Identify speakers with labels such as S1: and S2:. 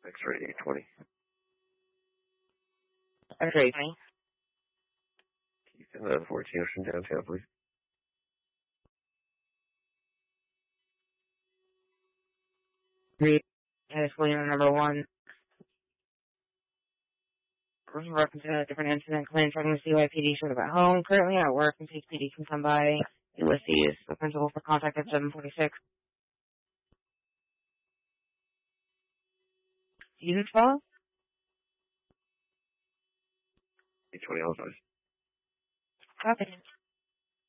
S1: X-ray 820.
S2: X-ray 20.
S1: Can you send the 14 Ocean downtown, please?
S2: Read. William number 1. Reference to a different incident claim from the CYPD showed up at home. Currently at work, and CPD can come by. Ulysses is the principal for contact at 746. Unit 12?
S1: 820, I'll advise.
S2: Copy.